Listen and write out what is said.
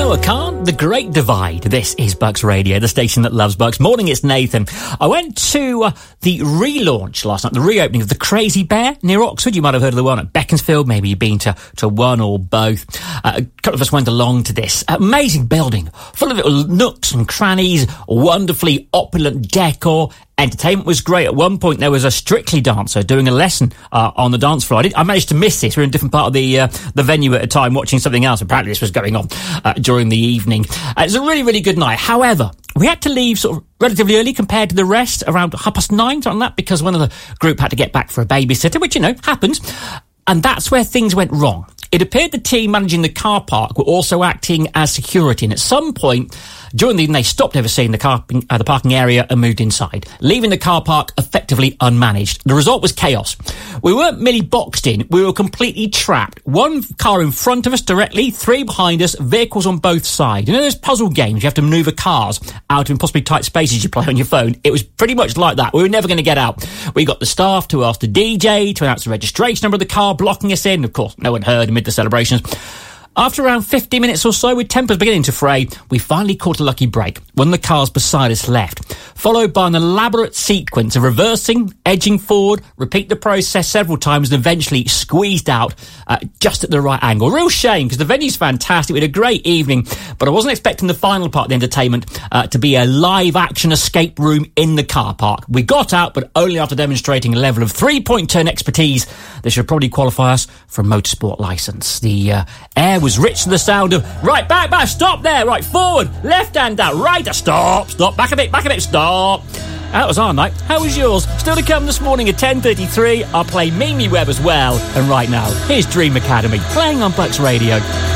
No, I can't. The Great Divide. This is Bucks Radio, the station that loves Bucks. Morning, it's Nathan. I went to the relaunch last night, the reopening of the Crazy Bear near Oxford. You might have heard of the one at Beaconsfield. Maybe you've been to one or both. A couple of us went along to this amazing building, full of little nooks and crannies, wonderfully opulent decor. Entertainment was great. At one point, there was a Strictly dancer doing a lesson on the dance floor. I managed to miss this. We were in a different part of the venue at a time watching something else. Apparently, this was going on during the evening. It was a really, really good night. However, we had to leave sort of relatively early compared to the rest, around 9:30, something like that, because one of the group had to get back for a babysitter, which, happens. And that's where things went wrong. It appeared the team managing the car park were also acting as security, and at some point during the evening they stopped overseeing the parking area and moved inside, leaving the car park effectively unmanaged. The result was chaos. We weren't merely boxed in, we were completely trapped. One car in front of us directly, 3 behind us, vehicles on both sides. You know those puzzle games, you have to maneuver cars out of impossibly tight spaces you play on your phone? It was pretty much like that. We were never going to get out. We got the staff to ask the DJ to announce the registration number of the car, blocking us in. Of course, no one heard amid the celebrations. After around 50 minutes or so, with tempers beginning to fray, we finally caught a lucky break when the cars beside us left, followed by an elaborate sequence of reversing, edging forward, repeat the process several times, and eventually squeezed out just at the right angle. Real shame, because the venue's fantastic. We had a great evening, but I wasn't expecting the final part of the entertainment to be a live-action escape room in the car park. We got out, but only after demonstrating a level of 3-point turn expertise that should probably qualify us for a motorsport licence. The air was rich to the sound of, right, back, stop there, right, forward, left hand out, right, stop, back a bit, stop. That was our night. How was yours? Still to come this morning at 10:33. I'll play Mimi Webb as well. And right now, here's Dream Academy, playing on Bucks Radio.